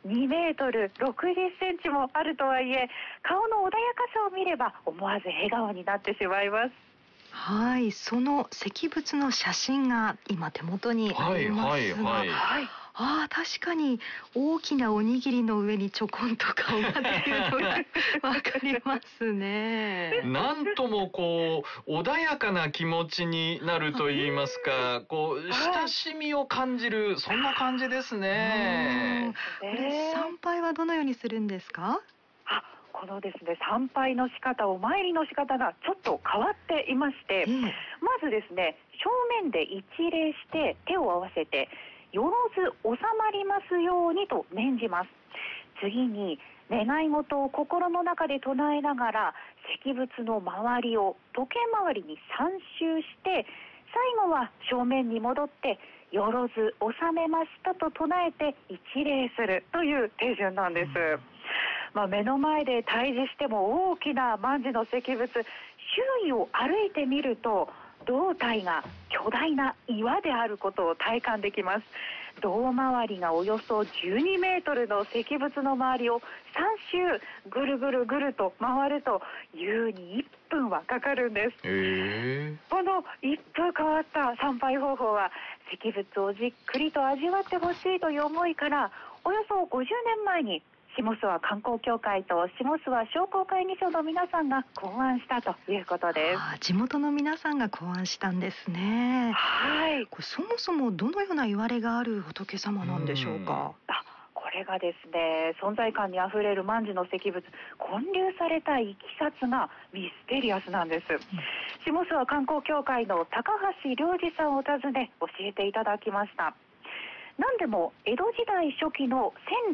2メートル60センチもあるとはいえ、顔の穏やかさを見れば思わず笑顔になってしまいます。 はい、その石仏の写真が今手元にありますが、確かに大きなおにぎりの上にちょこんと顔が出るのがわかりますね。 なんともこう穏やかな気持ちになると言いますか、こう親しみを感じる、そんな感じですね。 これ参拝はどのようにするんですか？ このですね、参拝の仕方、お参りの仕方がちょっと変わっていまして、まずですね、正面で一礼して手を合わせて、よろず収まりますようにと念じます。次に願い事を心の中で唱えながら、石仏の周りを時計回りに3周して、最後は正面に戻ってよろず収めましたと唱えて一礼するという手順なんです。目の前で対峙しても大きな万事の石仏、周囲を歩いてみると胴体が巨大な岩であることを体感できます。胴回りがおよそ12メートルの石仏の周りを3周ぐるぐるぐると回ると優に1分はかかるんです。この一風変わった参拝方法は石仏をじっくりと味わってほしいという思いから、およそ50年前に下諏訪観光協会と下諏訪商工会議所の皆さんが考案したということです。 地元の皆さんが考案したんですね。これそもそもどのような言われがある仏様なんでしょうか？ これがですね、存在感にあふれる万事の石仏、建立されたいきさつがミステリアスなんです。下諏訪観光協会の高橋良二さんを訪ね教えていただきました。何でも江戸時代初期の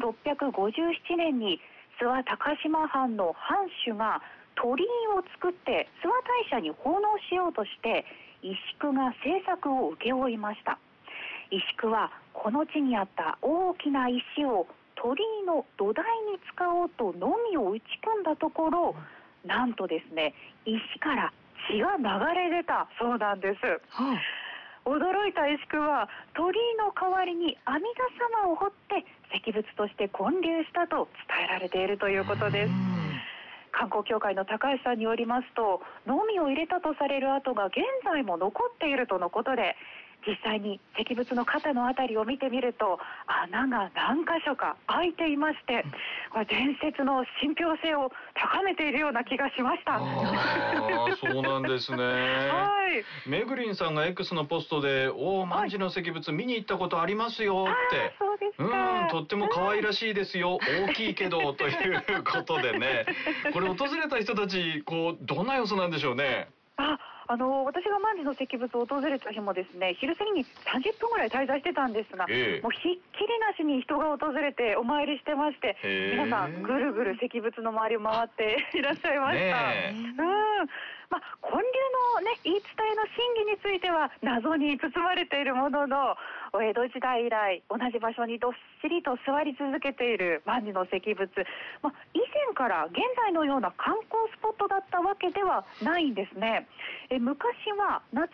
1657年に諏訪高島藩の藩主が鳥居を作って諏訪大社に奉納しようとして石工が制作を請け負いました。石工はこの地にあった大きな石を鳥居の土台に使おうとのみを打ち込んだところ、なんとですね、石から血が流れ出たそうなんです。驚いた石工は鳥居の代わりに阿弥陀様を彫って石仏として建立したと伝えられているということです。観光協会の高橋さんによりますと、のみを入れたとされる跡が現在も残っているとのことで、実際に石仏の肩のあたりを見てみると穴が何箇所か開いていまして、これ伝説の信憑性を高めているような気がしました。 そうなんですね。めぐりんさんが X のポストで万事の石仏見に行ったことありますよって。 そうですか。 とっても可愛らしいですよ、大きいけどということでね、これ訪れた人たちどんな様子なんでしょうね。 私が万事の石仏を訪れた日もですね、昼過ぎに30分ぐらい滞在してたんですが、もうひっきりなしに人が訪れてお参りしてまして、皆さんぐるぐる石仏の周りを回っていらっしゃいました。建立の言い伝えの真偽については謎に包まれているものの、江戸時代以来同じ場所にどっしりと座り続けている万事の石仏、以前から現在のような観光スポットだったわけではないんですね。昔は夏